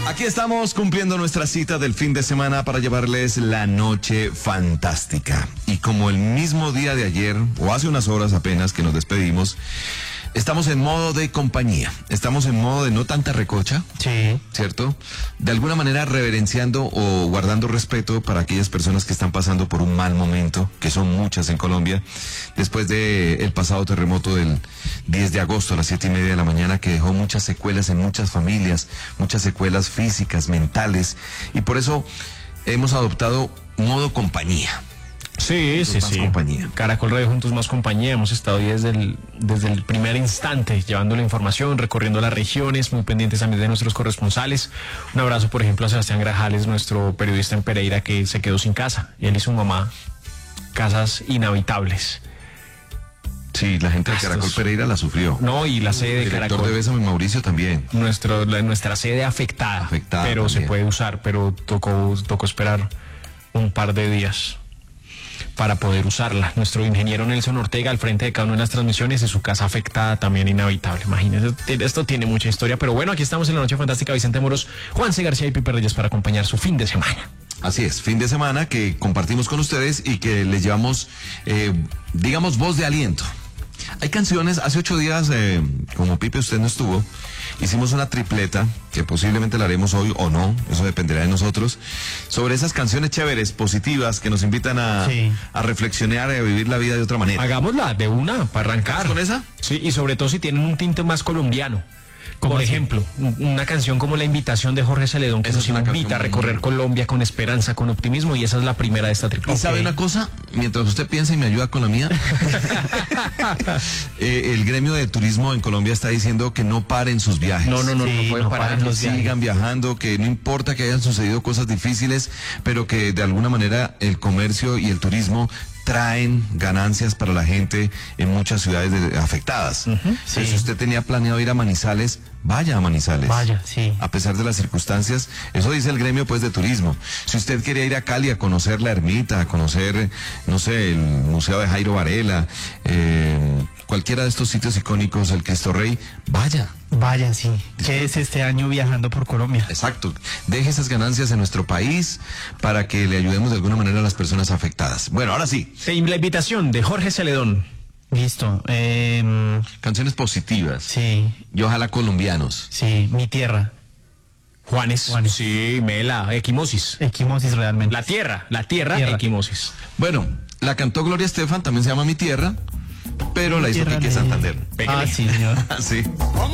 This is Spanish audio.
Aquí estamos cumpliendo nuestra cita del fin de semana para llevarles la noche fantástica. Y como el mismo día de ayer, o hace unas horas apenas que nos despedimos, estamos en modo de compañía. Estamos en modo de no tanta recocha. Sí. ¿Cierto? De alguna manera reverenciando o guardando respeto para aquellas personas que están pasando por un mal momento, que son muchas en Colombia, después del pasado terremoto del 10 de agosto a las 7:30 de la mañana, que dejó muchas secuelas en muchas familias, muchas secuelas físicas, mentales, y por eso hemos adoptado modo compañía. Sí. Compañía. Caracol Radio Juntos Más Compañía. Hemos estado ahí desde el primer instante, llevando la información, recorriendo las regiones, muy pendientes también de nuestros corresponsales. Un abrazo, por ejemplo, a Sebastián Grajales, nuestro periodista en Pereira, que se quedó sin casa. Y él y su mamá, casas inhabitables. Sí, la gente de Caracol Pereira la sufrió. No, y la sede de Caracol. El director de Bésame Mauricio también. Nuestra sede afectada, pero también se puede usar, pero tocó esperar un par de días para poder usarla. Nuestro ingeniero Nelson Ortega, al frente de cada una de las transmisiones, de su casa afectada, también inhabitable. Imagínense, esto tiene mucha historia, pero bueno, aquí estamos en la Noche Fantástica. Vicente Moros, Juanse García y Pipe Reyes para acompañar su fin de semana. Así es, fin de semana que compartimos con ustedes y que les llevamos, digamos, voz de aliento. Hay canciones, hace 8 días, como Pipe usted no estuvo, hicimos una tripleta, que posiblemente la haremos hoy o no, eso dependerá de nosotros, sobre esas canciones chéveres, positivas, que nos invitan a reflexionar y a vivir la vida de otra manera. Hagámosla de una, para arrancar. ¿Con esa? Sí, y sobre todo si tienen un tinte más colombiano. Por ejemplo, una canción como La Invitación de Jorge Celedón, que nos invita a recorrer Colombia con esperanza, con optimismo, y esa es la primera de esta tripleta. ¿Y sabe una cosa? Mientras usted piensa y me ayuda con la mía, el gremio de turismo en Colombia está diciendo que no paren sus viajes. No pueden parar los viajes. Sigan viajando, que no importa que hayan sucedido cosas difíciles, pero que de alguna manera el comercio y el turismo traen ganancias para la gente en muchas ciudades afectadas. Si usted tenía planeado ir a Manizales, vaya a Manizales. Vaya, sí. A pesar de las circunstancias, eso dice el gremio pues de turismo. Si usted quería ir a Cali a conocer la ermita, a conocer, no sé, el Museo de Jairo Varela, cualquiera de estos sitios icónicos, el Cristo Rey, vaya. Vaya, sí. ¿Qué es este año viajando por Colombia? Exacto. Deje esas ganancias en nuestro país para que le ayudemos de alguna manera a las personas afectadas. Bueno, ahora sí. La Invitación de Jorge Celedón. Listo. Canciones positivas. Sí. Y ojalá colombianos. Sí, Mi Tierra. Juanes. Sí, Mela, Equimosis. Equimosis realmente. La tierra, Equimosis. Bueno, la cantó Gloria Estefan, también se llama Mi Tierra, pero la hizo Quique Santander. Ah, sí, señor. Sí.